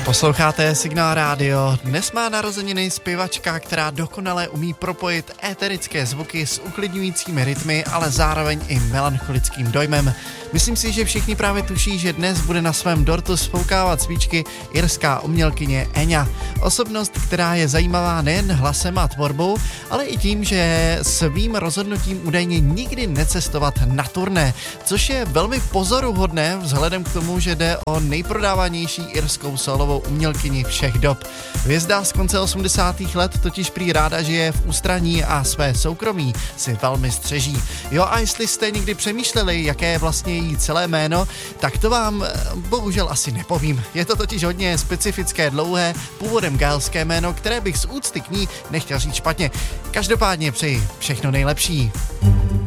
Posloucháte Signál Radio. Dnes má narozeniny zpěvačka, která dokonale umí propojit éterické zvuky s uklidňujícími rytmy, ale zároveň i melancholickým dojmem. Myslím si, že všichni právě tuší, že dnes bude na svém dortu spoukávat svíčky irská umělkyně Enya. Osobnost, která je zajímavá nejen hlasem a tvorbou, ale i tím, že svým rozhodnutím údajně nikdy necestovat na turné, což je velmi pozoruhodné vzhledem k tomu, že jde o nejprodávanější irskou solovou umělkyni všech dob. Hvězda z konce 80. let totiž prý ráda žije v ústraní a své soukromí si velmi střeží. Jo, a jestli jste někdy přemýšleli, jaké je vlastně její celé jméno, tak to vám bohužel asi nepovím. Je to totiž hodně specifické, dlouhé, původem gaelské jméno, které bych z úcty k ní nechtěl říct špatně. Každopádně přeji všechno nejlepší.